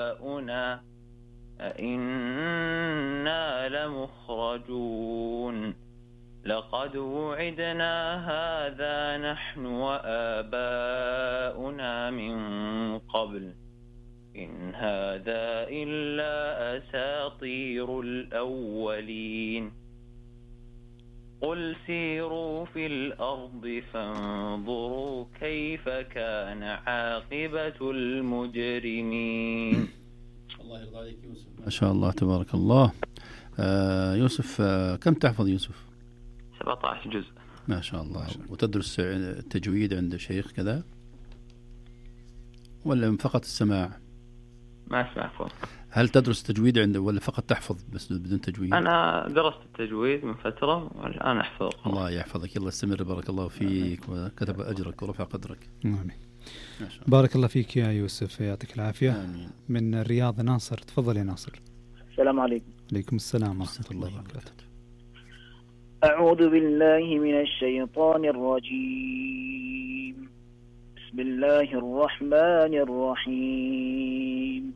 آباؤنا أئنا لمخرجون لقد وعدنا هذا نحن وآباؤنا من قبل إن هذا إلا أساطير الأولين قل سيروا في الأرض فانظروا كيف كان عاقبة المجرمين. الله يرضى عليك يوسف، ما شاء الله تبارك الله. يوسف، كم تحفظ يوسف؟ 17 جزء ما شاء الله. وتدرس التجويد عند شيخ كذا ولا فقط السماع؟ ما اسمع فوق. هل تدرس تجويد عنده ولا فقط تحفظ بس بدون تجويد؟ أنا درست التجويد من فترة والآن أحفظ. الله يحفظك، يلا استمر، بارك الله فيك وكتب أجرك ورفع قدرك. آمين. بارك الله فيك يا يوسف، يعطيك العافية. آمين. من الرياض ناصر، تفضل يا ناصر. السلام عليكم. عليكم السلام ورحمة الله وبركاته. أعوذ بالله من الشيطان الرجيم. بسم الله الرحمن الرحيم.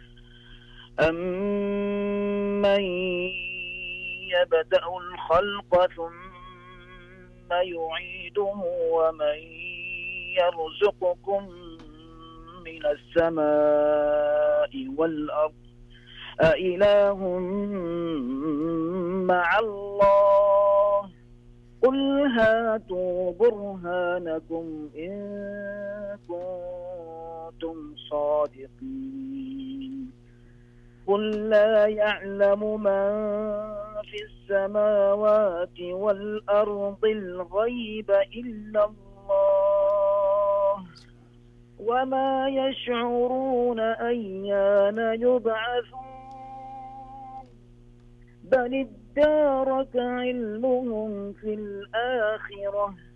أمن يبدأ الخلق ثم يعيده ومن يرزقكم من السماء والأرض أإله مع الله قل هاتوا برهانكم إن كنتم صادقين. قل لا يعلم من في السماوات والأرض الغيب إلا الله وما يشعرون أيان يبعثون بل ادارك علمهم في الآخرة